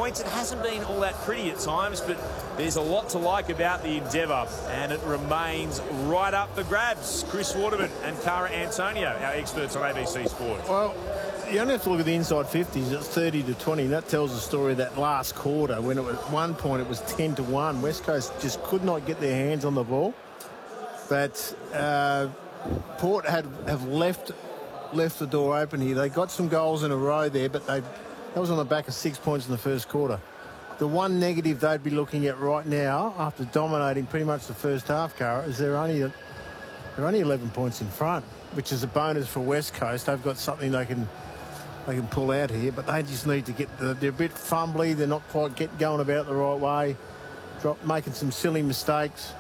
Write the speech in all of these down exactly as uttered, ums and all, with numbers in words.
points. It hasn't been all that pretty at times, but there's a lot to like about the endeavour, and it remains right up the grabs. Chris Waterman and Cara Antonio, our experts on A B C Sport. Well, you only have to look at the inside fifties. It's thirty to twenty. That tells the story of that last quarter when it was, at one point it was ten to one. West Coast just could not get their hands on the ball. But uh, Port had have left left the door open here. They got some goals in a row there, but they that was on the back of six points in the first quarter. The one negative they'd be looking at right now, after dominating pretty much the first half, Cara, is they're only they're only eleven points in front, which is a bonus for West Coast. They've got something they can they can pull out here, but they just need to get the, they're a bit fumbly. They're not quite getting going about the right way, drop making some silly mistakes.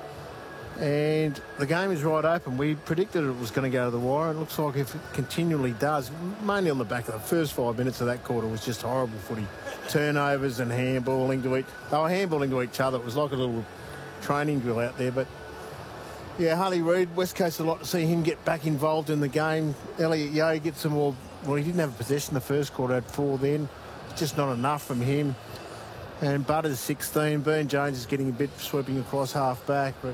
And the game is right open. We predicted it was going to go to the wire. It looks like if it continually does, mainly on the back of the first five minutes of that quarter was just horrible footy. Turnovers and handballing to each. They were handballing to each other. It was like a little training drill out there. But yeah, Harley Reid, West Coast, a lot to see him get back involved in the game. Elliot Yeo gets some more. Well, he didn't have a possession the first quarter. Had four then. It's just not enough from him. And Butters sixteen. Burn Jones is getting a bit sweeping across half back, but.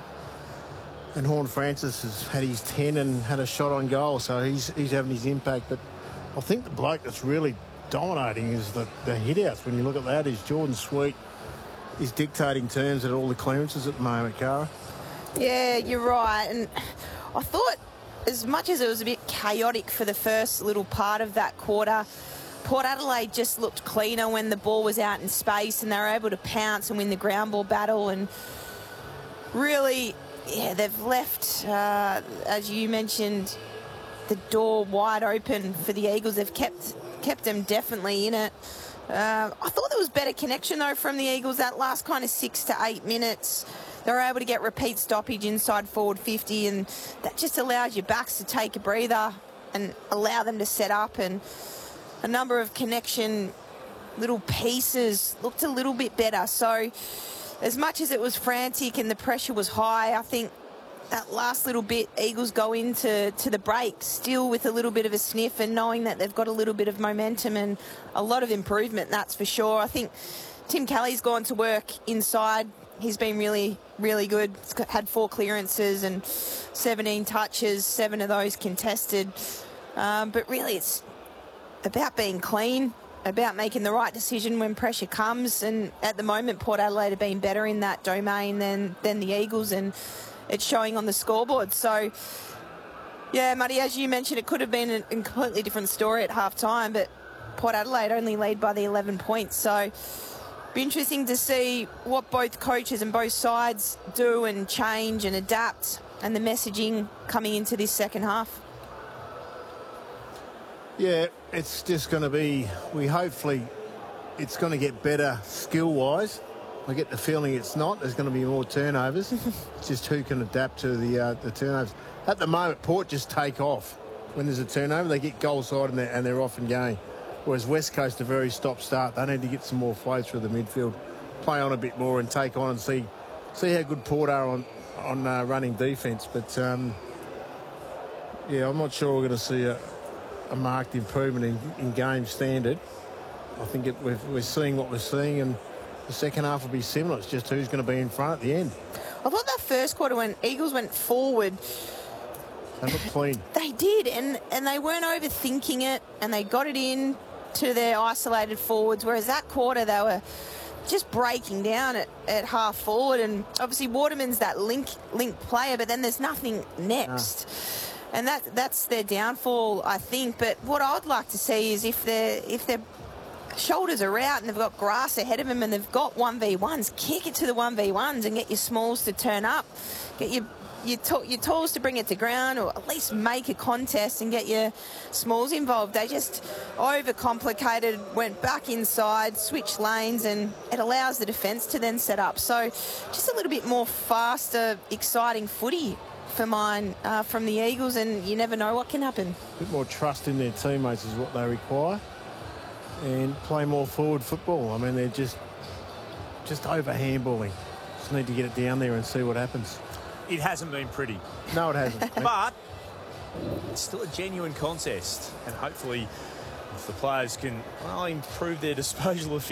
And Horn Francis has had his ten and had a shot on goal, so he's he's having his impact. But I think the bloke that's really dominating is the, the hit-outs. When you look at that, is Jordan Sweet is dictating terms at all the clearances at the moment, Cara. Yeah, you're right. And I thought as much as it was a bit chaotic for the first little part of that quarter, Port Adelaide just looked cleaner when the ball was out in space and they were able to pounce and win the ground ball battle. And really... yeah, they've left, uh, as you mentioned, the door wide open for the Eagles. They've kept kept them definitely in it. Uh, I thought there was better connection, though, from the Eagles that last kind of six to eight minutes. They were able to get repeat stoppage inside forward fifty, and that just allows your backs to take a breather and allow them to set up. And a number of connection little pieces looked a little bit better. So... as much as it was frantic and the pressure was high, I think that last little bit, Eagles go into to the break still with a little bit of a sniff and knowing that they've got a little bit of momentum and a lot of improvement, that's for sure. I think Tim Kelly's gone to work inside. He's been really, really good. He's got, had four clearances and seventeen touches, seven of those contested. Um, but really it's about being clean, about making the right decision when pressure comes, and at the moment Port Adelaide have been better in that domain than than the Eagles, and it's showing on the scoreboard. So yeah, Muddy, as you mentioned, it could have been a, a completely different story at half time, but Port Adelaide only lead by the eleven points. So be interesting to see what both coaches and both sides do and change and adapt, and the messaging coming into this second half. Yeah, it's just going to be, we hopefully, it's going to get better skill-wise. I get the feeling it's not. There's going to be more turnovers. It's just who can adapt to the uh, the turnovers. At the moment, Port just take off. When there's a turnover, they get goal side and they're, and they're off and going. Whereas West Coast are very stop-start. They need to get some more flow through the midfield, play on a bit more and take on and see see how good Port are on, on uh, running defence. But, um, yeah, I'm not sure we're going to see a... a marked improvement in, in game standard. I think it, we're, we're seeing what we're seeing, and the second half will be similar. It's just who's going to be in front at the end. I thought that first quarter when Eagles went forward, they looked clean. They did, and, and they weren't overthinking it, and they got it in to their isolated forwards, whereas that quarter they were just breaking down at, at half forward. And obviously Waterman's that link link player, but then there's nothing next. No. And that that's their downfall, I think. But what I'd like to see is if their if their shoulders are out and they've got grass ahead of them and they've got one v ones, kick it to the one v ones and get your smalls to turn up, get your your, to, your talls to bring it to ground, or at least make a contest and get your smalls involved. They just overcomplicated, went back inside, switched lanes, and it allows the defence to then set up. So just a little bit more faster, exciting footy for mine uh, from the Eagles, and you never know what can happen. A bit more trust in their teammates is what they require, and play more forward football. I mean, they're just just over handballing. Just need to get it down there and see what happens. It hasn't been pretty. No, it hasn't. But it's still a genuine contest, and hopefully if the players can well, improve their disposal of